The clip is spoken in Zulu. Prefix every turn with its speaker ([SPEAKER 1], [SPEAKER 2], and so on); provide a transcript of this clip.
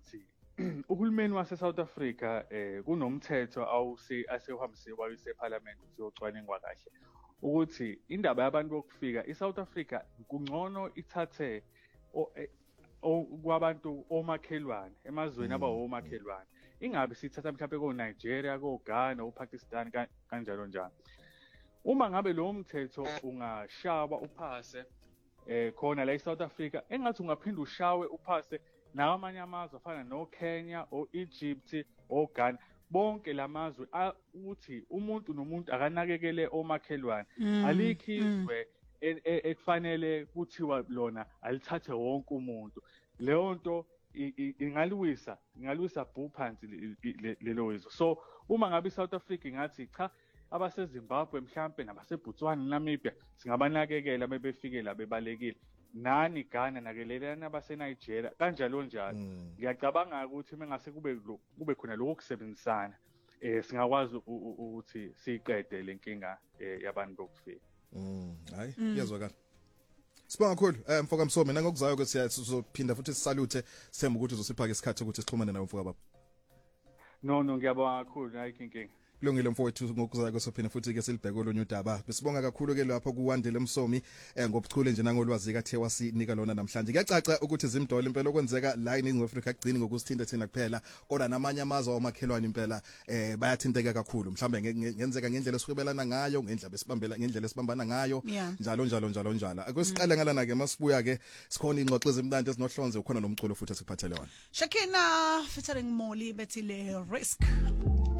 [SPEAKER 1] ukuthi uhulumeni wase South Africa kunomthetho asewuhambise wayise eParliament uyocwaningwa kahle ukuthi indaba yabantu bokufika iSouth Africa kungcono ithathe kwabantu omakhelwane emazweni abawomakhelwane ingabe sithatha mhlawumbe ko-Nigeria, ko-Ghana, uPakistan kanjalo njalo. Uma ngabe lowo mthetho ungashaba uphase khona la eSouth Africa engathi ungaphinda ushawe uphase nawo amanye amazwe afana no-Kenya, o-Egypt, o-Ghana, bonke lamazwe ukuthi umuntu nomuntu akanakekele omakhelwane. Alikho izwe ekufanele kuthiwa lona alithathe wonke umuntu. Leyo nto ingaluwisa phansi lelo izwe. So uma ngabe iSouth Africa ingathi cha abaseZimbabwe mhlambe nabaseBotswana, Namibia singabanakekela bebefike la bebalekile. Nani Ghana nakelelana abaseNigeria kanjalo njalo. Ngiyacabanga ukuthi mengase kube khona lokusebenzisana singakwazi ukuthi siqede lenkinga yabantu bokufika.
[SPEAKER 2] Hayi iyazwakala. Sibonga kakhulu mfoka Msomi, mina ngokuzayo ukuthi sizophinda futhi sisalute semba ukuthi uzosiphaka isikhathi ukuthi sixhumane nawe mfoka baba.
[SPEAKER 1] No ngiyabonga kakhulu ayikho inkinga.
[SPEAKER 2] Kulungile mfowethu ngokuzayo sophinda futhi ke silibheke olunye udaba. Besibonga kakhulu ke lapha kuWandile Msomi ngobuchule nje nangolwazi kathe wasinika lona namhlanje. Kuyacaca ukuthi Zimdolo impela okwenzeka la eNingizimu Afrika agcini ngokusithinta thina kuphela kodwa namanye amazwe awomakhelwane impela bayathinteka kakhulu. Mhlambe ngenzeka ngendlela esikhwebelana ngayo, ngendlela esibambana ngayo njalo. Akwesiqala ngalana ke masibuya ke sikhona ingxoxo ezimnandi ezinohlonze ukhona nomculo futhi sikuphathele wona.
[SPEAKER 3] Shakina featuring Molly bethi le risk.